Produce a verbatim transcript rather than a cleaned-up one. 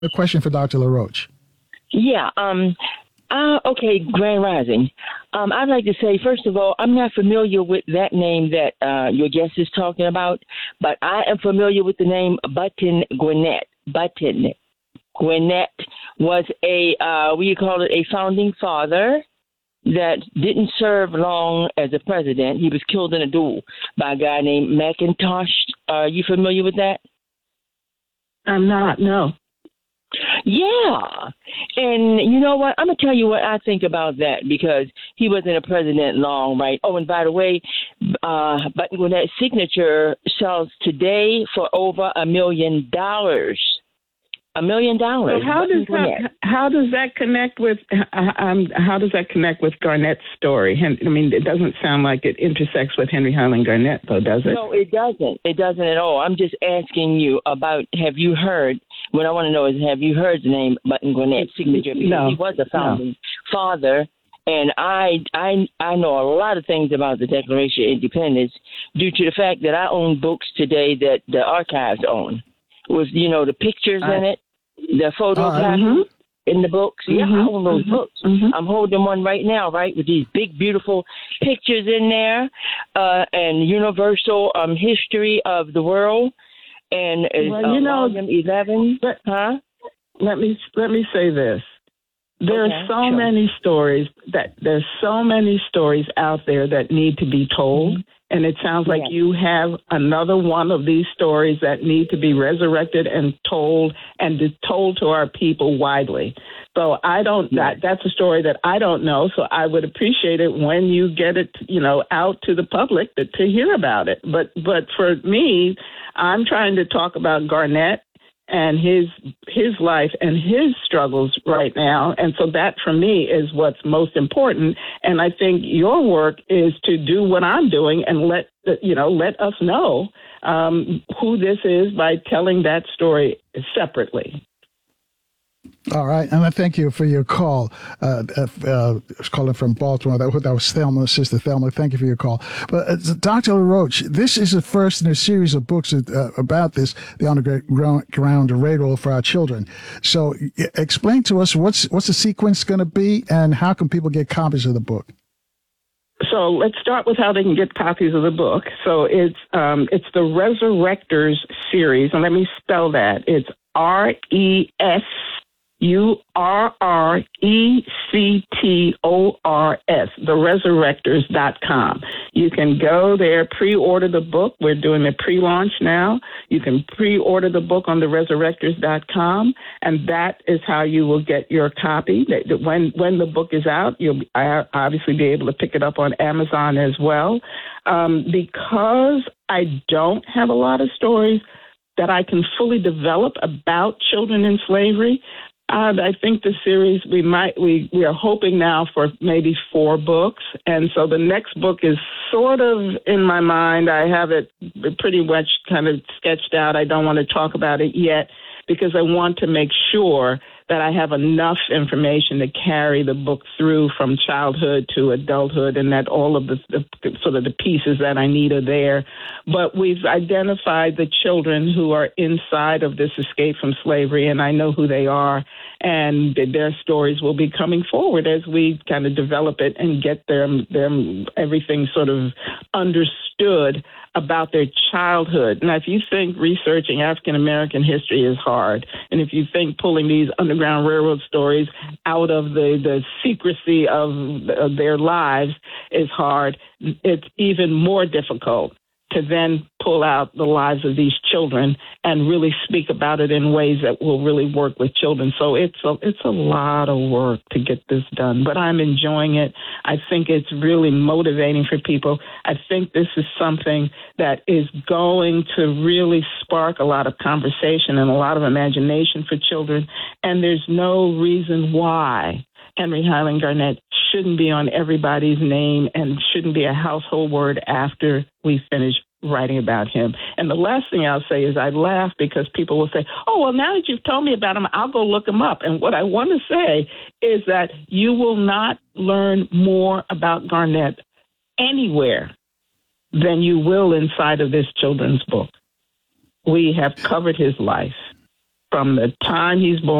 A question for Doctor LaRoche. Yeah. Um. Uh, okay, Grand Rising. Um, I'd like to say, first of all, I'm not familiar with that name that uh, your guest is talking about, but I am familiar with the name Button Gwinnett. Button Gwinnett was a, uh, what do you call it, a founding father that didn't serve long as a president. He was killed in a duel by a guy named McIntosh. Are you familiar with that? I'm not, no. Yeah. And you know what? I'm going to tell you what I think about that because he wasn't a president long, right? Oh, and by the way, uh, Button Gwinnett's signature sells today for over a million dollars. A million dollars. So how does that how does that connect with um, how does that connect with Garnett's story? I mean, it doesn't sound like it intersects with Henry Highland Garnett, though, does it? No, it doesn't. It doesn't at all. I'm just asking you about. Have you heard? What I want to know is, have you heard the name Button Gwinnett's signature? Because no, he was a founding no. father, and I I I know a lot of things about the Declaration of Independence due to the fact that I own books today that the archives own. With, you know, the pictures I, in it, the photo uh, mm-hmm. in the books. Yeah, mm-hmm. I own those mm-hmm. books. Mm-hmm. I'm holding one right now, right, with these big, beautiful pictures in there, uh, and universal um, history of the world, and well, uh, you know, volume eleven. But, huh? Let me let me say this. There okay, are so sure. many stories that there's so many stories out there that need to be told. Mm-hmm. And it sounds like yeah. you have another one of these stories that need to be resurrected and told and told to our people widely. So I don't, yeah. that, that's a story that I don't know. So I would appreciate it when you get it, you know, out to the public to, to hear about it. But, but for me, I'm trying to talk about Garnett and his his life and his struggles right now. And so that, for me, is what's most important. And I think your work is to do what I'm doing and let, you know, let us know um, who this is by telling that story separately. All right, and I thank you for your call. Uh, uh, I was calling from Baltimore. That, that was Thelma, Sister Thelma. Thank you for your call. But uh, Doctor LaRoche, this is the first in a series of books uh, about this, the Underground Railroad for Our Children. So uh, explain to us what's what's the sequence going to be, and how can people get copies of the book? So let's start with how they can get copies of the book. So it's um, it's the Resurrectors series, and let me spell that. It's R E S U R R E C T O R S, the resurrectors dot com. You can go there, pre-order the book. We're doing a pre-launch now. You can pre-order the book on the resurrectors dot com, and that is how you will get your copy. When when the book is out, you'll obviously be able to pick it up on Amazon as well. Um, because I don't have a lot of stories that I can fully develop about children in slavery, Uh, I think the series, we might, we, we are hoping now for maybe four books. And so the next book is sort of in my mind. I have it pretty much kind of sketched out. I don't want to talk about it yet because I want to make sure that I have enough information to carry the book through from childhood to adulthood, and that all of the, the sort of the pieces that I need are there. But we've identified the children who are inside of this escape from slavery, and I know who they are, and their stories will be coming forward as we kind of develop it and get them, them everything sort of understood about their childhood. Now, if you think researching African-American history is hard, and if you think pulling these Underground Railroad stories out of the, the secrecy of, of their lives is hard, it's even more difficult to then pull out the lives of these children and really speak about it in ways that will really work with children. So it's a, it's a lot of work to get this done, but I'm enjoying it. I think it's really motivating for people. I think this is something that is going to really spark a lot of conversation and a lot of imagination for children, and there's no reason why Henry Highland Garnett shouldn't be on everybody's name and shouldn't be a household word after we finish writing about him. And the last thing I'll say is I laugh because people will say, oh, well, now that you've told me about him, I'll go look him up. And what I want to say is that you will not learn more about Garnett anywhere than you will inside of this children's book. We have covered his life. from the time he's born